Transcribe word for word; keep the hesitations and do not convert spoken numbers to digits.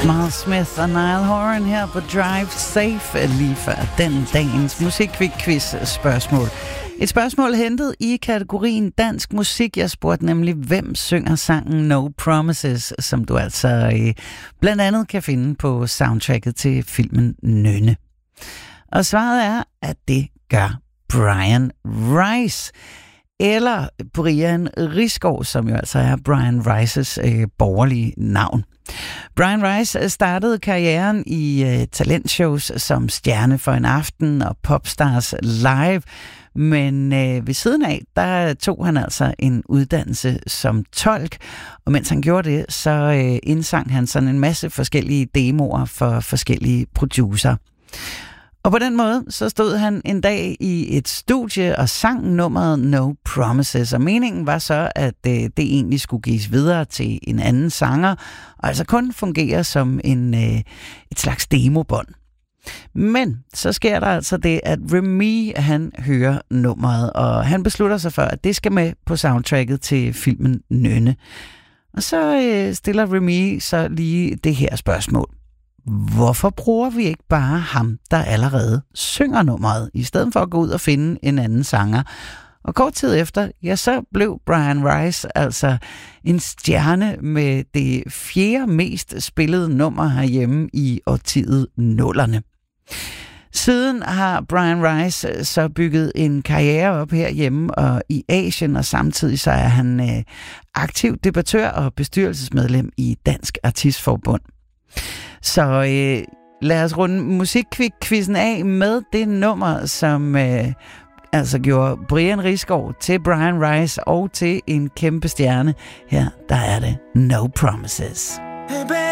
Miles Smith og Niall Horan her på Drive Safe lige før den dagens musikquiz spørgsmål. Et spørgsmål hentet i kategorien dansk musik. Jeg spurgte nemlig, hvem synger sangen No Promises, som du altså øh, blandt andet kan finde på soundtracket til filmen Nynne. Og svaret er, at det gør Brian Rice. Eller Brian Risgaard, som jo altså er Brian Rices øh, borgerlige navn. Brian Rice startede karrieren i øh, talentshows som Stjerne for en aften og Popstars Live, men øh, ved siden af, der tog han altså en uddannelse som tolk, og mens han gjorde det, så øh, indsang han sådan en masse forskellige demoer for forskellige producer. Og på den måde, så stod han en dag i et studie og sang nummeret No Promises. Og meningen var så, at øh, det egentlig skulle gives videre til en anden sanger, og altså kun fungere som en, øh, et slags demobånd. Men så sker der altså det, at Remy, han hører nummeret, og han beslutter sig for, at det skal med på soundtracket til filmen Nynne. Og så øh, stiller Remy så lige det her spørgsmål. Hvorfor bruger vi ikke bare ham, der allerede synger nummeret, i stedet for at gå ud og finde en anden sanger? Og kort tid efter, ja, så blev Brian Rice altså en stjerne med det fjerde mest spillede nummer herhjemme i årtiet nullerne. Siden har Brian Rice så bygget en karriere op herhjemme og i Asien, og samtidig så er han øh, aktiv debattør og bestyrelsesmedlem i Dansk Artistforbund. Så øh, lad os runde musikquizzen af med det nummer, som øh, altså gjorde Brian Risgaard til Brian Rice og til en kæmpe stjerne. Her, der er det No Promises. Hey,